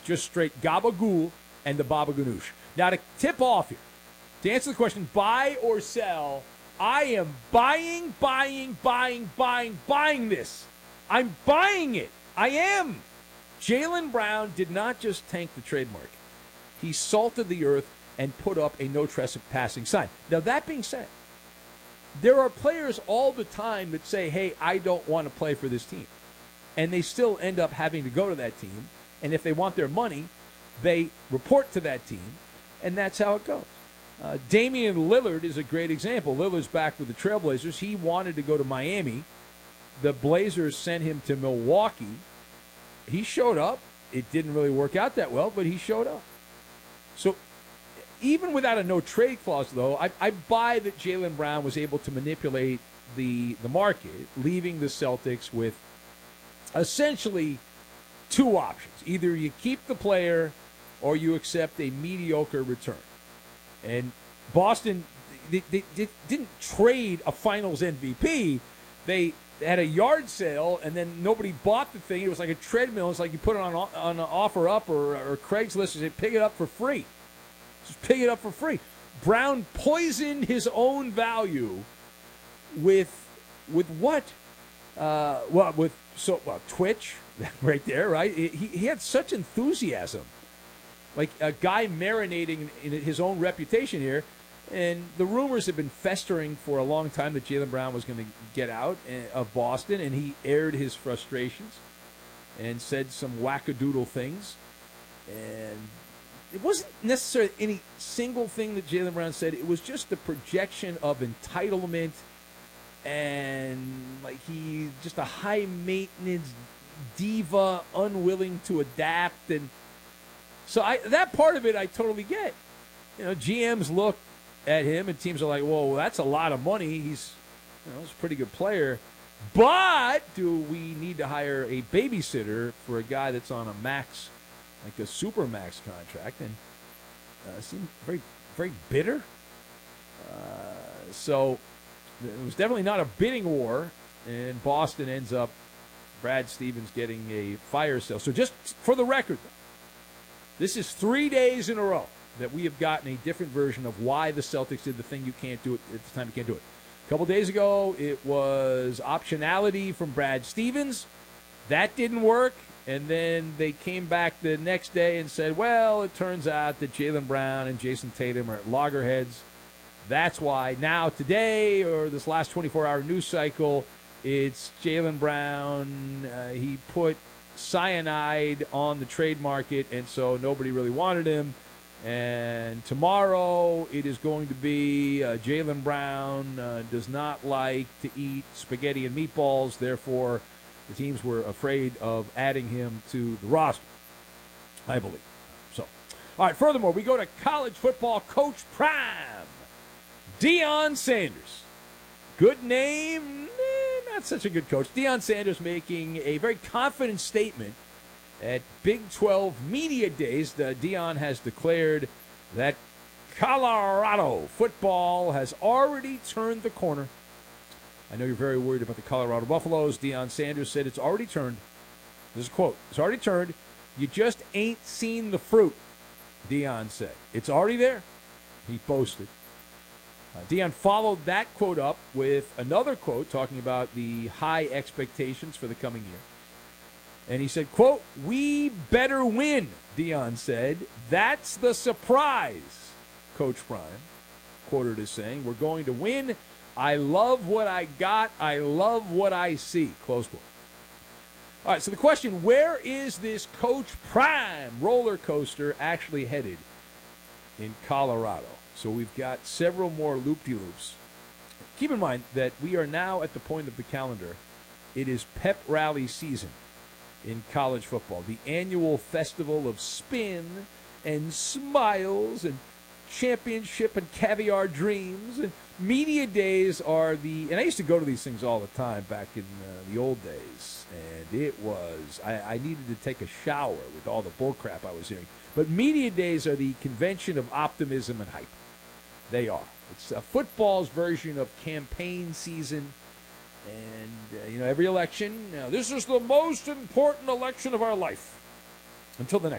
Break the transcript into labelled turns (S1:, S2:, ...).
S1: just straight gabagool and the baba ganoush. Now, to tip off here, to answer the question, buy or sell, I am buying this. I'm buying it. I am. Jaylen Brown did not just tank the trade market. He salted the earth and put up a no trespassing sign. Now, that being said, there are players all the time that say, hey, I don't want to play for this team. And they still end up having to go to that team. And if they want their money, they report to that team. And that's how it goes. Damian Lillard is a great example. Lillard's back with the Trailblazers. He wanted to go to Miami. The Blazers sent him to Milwaukee. He showed up. It didn't really work out that well, but he showed up. So even without a no-trade clause, though, I buy that Jaylen Brown was able to manipulate the market, leaving the Celtics with essentially two options. Either you keep the player or you accept a mediocre return. And Boston, they didn't trade a finals MVP. They had a yard sale, and then nobody bought the thing. It was like a treadmill. It's like you put it on an OfferUp or Craigslist and say, pick it up for free. Just pick it up for free. Brown poisoned his own value with what? Twitch, right there, right? He had such enthusiasm. Like a guy marinating in his own reputation here. And the rumors have been festering for a long time that Jaylen Brown was going to get out of Boston, and he aired his frustrations and said some wackadoodle things. And it wasn't necessarily any single thing that Jaylen Brown said. It was just the projection of entitlement and like he just a high-maintenance diva, unwilling to adapt. And so that part of it I totally get. You know, GMs look at him and teams are like, whoa, that's a lot of money. He's a pretty good player. But do we need to hire a babysitter for a guy that's on a max, like a super max contract? And seemed very, very bitter. So it was definitely not a bidding war. And Boston ends up Brad Stevens getting a fire sale. So just for the record, this is 3 days in a row that we have gotten a different version of why the Celtics did the thing you can't do it at the time you can't do it. A couple days ago, it was optionality from Brad Stevens. That didn't work. And then they came back the next day and said, well, it turns out that Jaylen Brown and Jason Tatum are at loggerheads. That's why now today, or this last 24-hour news cycle, it's Jaylen Brown. He put cyanide on the trade market, and so nobody really wanted him. And tomorrow it is going to be Jaylen Brown does not like to eat spaghetti and meatballs. Therefore, the teams were afraid of adding him to the roster, I believe. So, all right, furthermore, we go to college football coach prime, Deion Sanders. Good name, not such a good coach. Deion Sanders making a very confident statement at Big 12 Media Days. Deion has declared that Colorado football has already turned the corner. I know you're very worried about the Colorado Buffaloes. Deion Sanders said it's already turned. This is a quote. It's already turned. You just ain't seen the fruit, Deion said. It's already there. He boasted. Deion followed that quote up with another quote talking about the high expectations for the coming year. And he said, quote, we better win, Deion said. That's the surprise, Coach Prime, quoted as saying, we're going to win. I love what I got. I love what I see, close quote. All right, so the question, where is this Coach Prime roller coaster actually headed in Colorado? So we've got several more loop-de-loops. Keep in mind that we are now at the point of the calendar. It is pep rally season in college football, the annual festival of spin and smiles and championship and caviar dreams. And media days are and I used to go to these things all the time back in the old days, and it was, I needed to take a shower with all the bull crap I was hearing. But media days are the convention of optimism and hype. They are. It's football's version of campaign season. And, every election, this is the most important election of our life. Until the next.